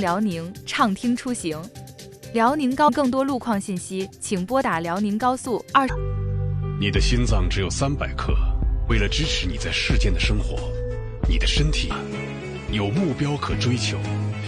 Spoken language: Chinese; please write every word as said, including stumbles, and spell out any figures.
辽宁，畅听出行。辽宁高更多路况信息，请拨打辽宁高速二。 你的心脏只有三百克，为了支持你在世间的生活，你的身体有目标可追求。